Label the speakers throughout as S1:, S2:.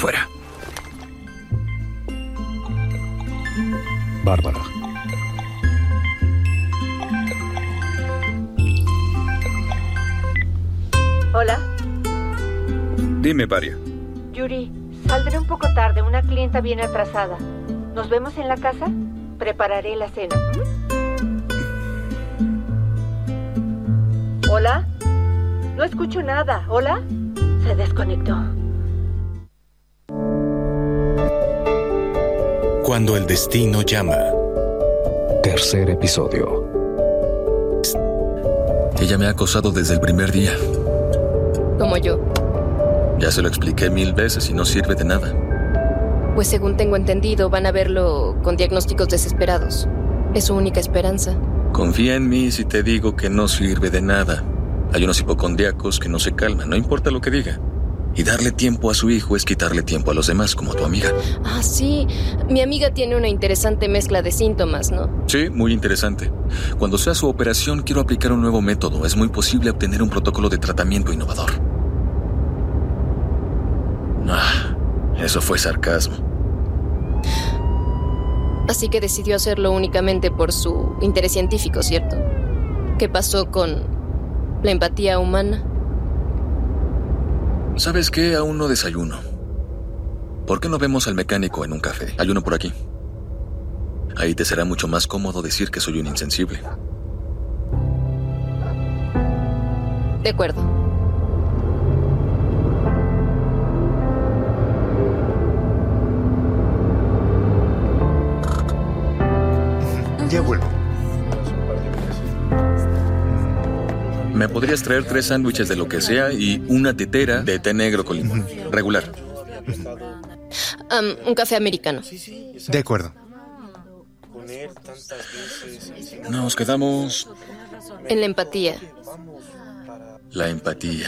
S1: Fuera.
S2: Bárbara.
S3: Hola.
S1: Dime, Paria.
S3: Yuri, saldré un poco tarde. Una clienta viene atrasada. ¿Nos vemos en la casa? Prepararé la cena. ¿Hola? No escucho nada. ¿Hola? Se desconectó.
S4: Cuando el destino llama.
S2: Tercer episodio.
S5: Ella me ha acosado desde el primer día.
S6: Como yo.
S5: Ya se lo expliqué 1000 veces y no sirve de nada.
S6: Pues según tengo entendido, van a verlo con diagnósticos desesperados. Es su única esperanza.
S5: Confía en mí si te digo que no sirve de nada. Hay unos hipocondríacos que no se calman, no importa lo que diga. Y darle tiempo a su hijo es quitarle tiempo a los demás, como tu amiga.
S6: Ah, sí. Mi amiga tiene una interesante mezcla de síntomas, ¿no?
S5: Sí, muy interesante. Cuando sea su operación, quiero aplicar un nuevo método. Es muy posible obtener un protocolo de tratamiento innovador. Eso fue sarcasmo.
S6: Así que decidió hacerlo únicamente por su interés científico, ¿cierto? ¿Qué pasó con la empatía humana?
S5: ¿Sabes qué? Aún no desayuno. ¿Por qué no vemos al mecánico en un café? Hay uno por aquí. Ahí te será mucho más cómodo decir que soy un insensible.
S6: De acuerdo.
S7: Ya vuelvo.
S5: ¿Me podrías traer 3 sándwiches de lo que sea y una tetera de té negro con limón? Regular.
S6: Un café americano.
S7: De acuerdo.
S5: Nos quedamos...
S6: En la empatía.
S5: La empatía.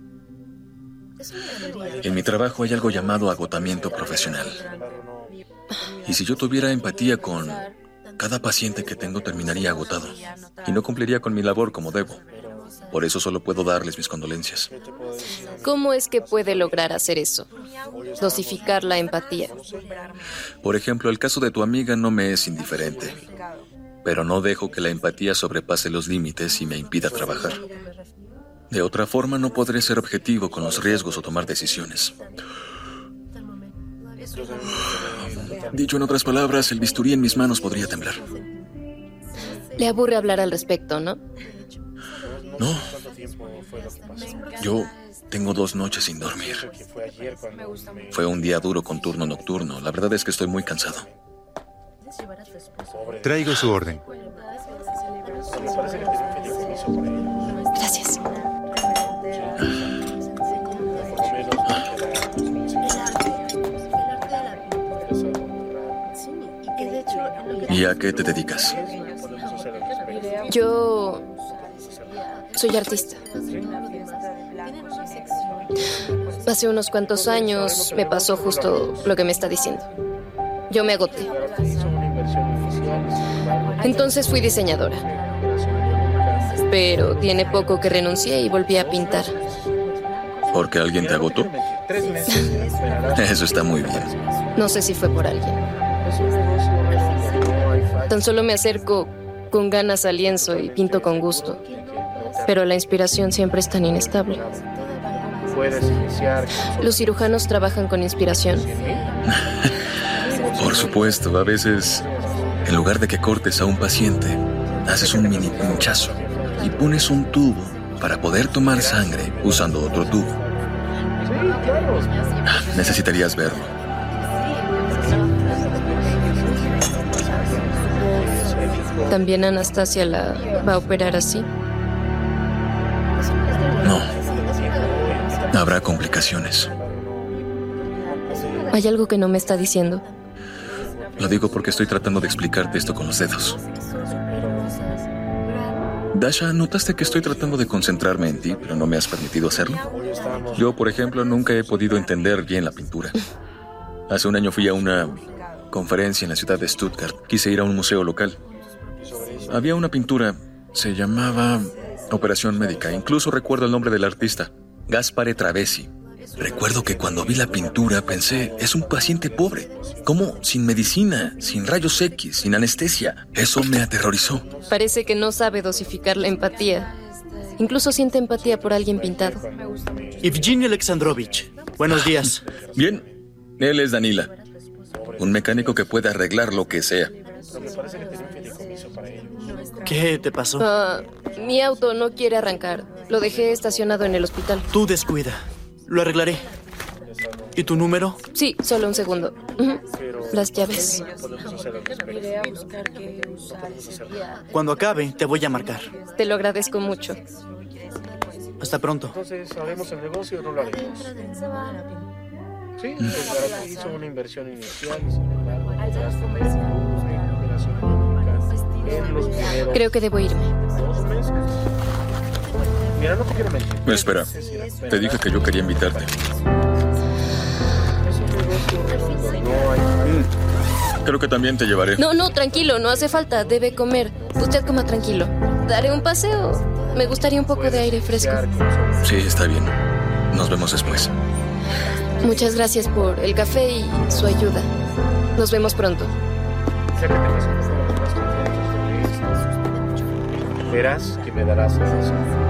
S5: En mi trabajo hay algo llamado agotamiento profesional. Y si yo tuviera empatía con cada paciente que tengo, terminaría agotado. Y no cumpliría con mi labor como debo. Por eso solo puedo darles mis condolencias.
S6: ¿Cómo es que puede lograr hacer eso? Dosificar la empatía.
S5: Por ejemplo, el caso de tu amiga no me es indiferente. Pero no dejo que la empatía sobrepase los límites y me impida trabajar. De otra forma, no podré ser objetivo con los riesgos o tomar decisiones. Dicho en otras palabras, el bisturí en mis manos podría temblar.
S6: Le aburre hablar al respecto, ¿no?
S5: No. Yo tengo 2 noches sin dormir. Fue un día duro con turno nocturno. La verdad es que estoy muy cansado.
S7: Traigo su orden.
S6: Gracias.
S5: ¿Y a qué te dedicas?
S6: Yo soy artista. Hace unos cuantos años me pasó justo lo que me está diciendo. Yo me agoté. Entonces fui diseñadora. Pero tiene poco que renuncié y volví a pintar.
S5: ¿Porque alguien te agotó? Eso está muy bien.
S6: No sé si fue por alguien. Tan solo me acerco con ganas al lienzo y pinto con gusto. Pero la inspiración siempre es tan inestable. Los cirujanos trabajan con inspiración.
S5: Por supuesto, a veces, en lugar de que cortes a un paciente, haces un mini pinchazo y pones un tubo para poder tomar sangre usando otro tubo. Necesitarías verlo.
S6: ¿También Anastasia la va a operar así?
S5: No. Habrá complicaciones.
S6: Hay algo que no me está diciendo.
S5: Lo digo porque estoy tratando de explicarte esto con los dedos. Dasha, ¿notaste que estoy tratando de concentrarme en ti, pero no me has permitido hacerlo? Yo, por ejemplo, nunca he podido entender bien la pintura. Hace un año fui a una conferencia en la ciudad de Stuttgart. Quise ir a un museo local. Había una pintura, se llamaba Operación Médica. Incluso recuerdo el nombre del artista, Gaspare Travesi. Recuerdo que cuando vi la pintura pensé, es un paciente pobre. ¿Cómo? Sin medicina, sin rayos X, sin anestesia. Eso me aterrorizó.
S6: Parece que no sabe dosificar la empatía. Incluso siente empatía por alguien pintado.
S8: Evgeny Alexandrovich, buenos días.
S5: Bien, él es Danila. Un mecánico que puede arreglar lo que sea.
S8: ¿Qué te pasó?
S6: Mi auto no quiere arrancar. Lo dejé estacionado en el hospital.
S8: Tú descuida. Lo arreglaré. ¿Y tu número?
S6: Sí, solo un segundo. Las llaves.
S8: Cuando acabe, te voy a marcar.
S6: Te lo agradezco mucho.
S8: Hasta pronto.
S9: Entonces, ¿haremos el negocio o no lo haremos? Sí, pues para ti hizo una inversión inicial, sin embargo, en los primeros
S6: Creo que debo irme.
S9: 2 meses. Mira, no te quiero mentir.
S5: Espera, te dije que yo quería invitarte.
S9: Es un negocio donde no hay...
S5: Creo que también te llevaré.
S6: No, tranquilo, no hace falta. Debe comer. Usted coma tranquilo. Daré un paseo. Me gustaría un poco de aire fresco.
S5: Sí, está bien. Nos vemos después.
S6: Muchas gracias por el café y su ayuda. Nos vemos pronto.
S9: Sé que te vas a poner más contentos sobre esto. Verás que me darás la razón.